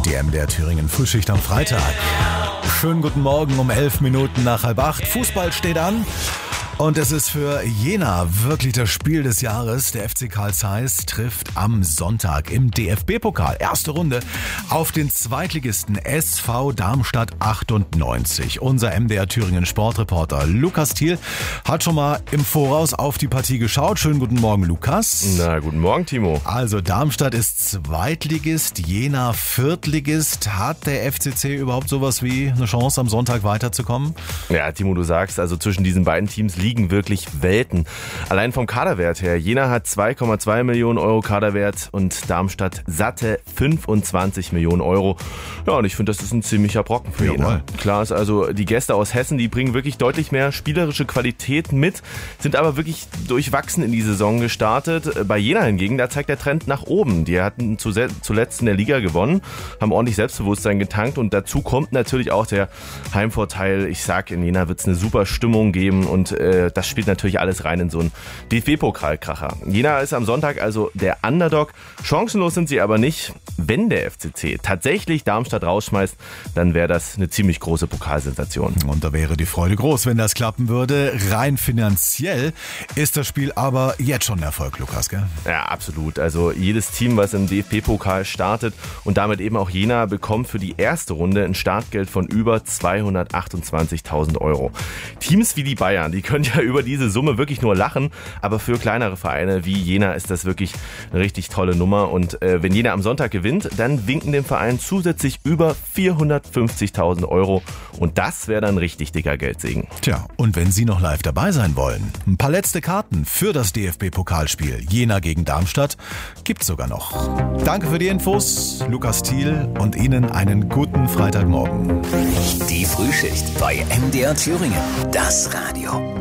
Die MDR Thüringen Frühschicht am Freitag. Schönen guten Morgen um 11 Minuten nach 7:30. Fußball steht an. Und es ist für Jena wirklich das Spiel des Jahres. Der FC Carl Zeiss trifft am Sonntag im DFB-Pokal. Erste Runde auf den Zweitligisten SV Darmstadt 98. Unser MDR Thüringen Sportreporter Lukas Thiel hat schon mal im Voraus auf die Partie geschaut. Schönen guten Morgen, Lukas. Na, guten Morgen, Timo. Also Darmstadt ist Zweitligist, Jena Viertligist. Hat der FCC überhaupt sowas wie eine Chance, am Sonntag weiterzukommen? Ja, Timo, du sagst, also zwischen diesen beiden Teams liegen wirklich Welten. Allein vom Kaderwert her. Jena hat 2,2 Millionen Euro Kaderwert und Darmstadt satte 25 Millionen Euro. Ja, und ich finde, das ist ein ziemlicher Brocken für Jena. Klar ist also, die Gäste aus Hessen, die bringen wirklich deutlich mehr spielerische Qualität mit, sind aber wirklich durchwachsen in die Saison gestartet. Bei Jena hingegen, da zeigt der Trend nach oben. Die hatten zuletzt in der Liga gewonnen, haben ordentlich Selbstbewusstsein getankt und dazu kommt natürlich auch der Heimvorteil. Ich sag, in Jena wird es eine super Stimmung geben und das spielt natürlich alles rein in so einen DFB-Pokalkracher. Jena ist am Sonntag also der Underdog. Chancenlos sind sie aber nicht. Wenn der FCC tatsächlich Darmstadt rausschmeißt, dann wäre das eine ziemlich große Pokalsensation. Und da wäre die Freude groß, wenn das klappen würde. Rein finanziell ist das Spiel aber jetzt schon ein Erfolg, Lukas, gell? Ja, absolut. Also jedes Team, was im DFB-Pokal startet und damit eben auch Jena, bekommt für die erste Runde ein Startgeld von über 228.000 Euro. Teams wie die Bayern, die können ja über diese Summe wirklich nur lachen, aber für kleinere Vereine wie Jena ist das wirklich eine richtig tolle Nummer und wenn Jena am Sonntag gewinnt, dann winken dem Verein zusätzlich über 450.000 Euro und das wäre dann richtig dicker Geldsegen. Tja, und wenn Sie noch live dabei sein wollen, ein paar letzte Karten für das DFB-Pokalspiel Jena gegen Darmstadt gibt's sogar noch. Danke für die Infos, Lukas Thiel, und Ihnen einen guten Freitagmorgen. Die Frühschicht bei MDR Thüringen, das Radio.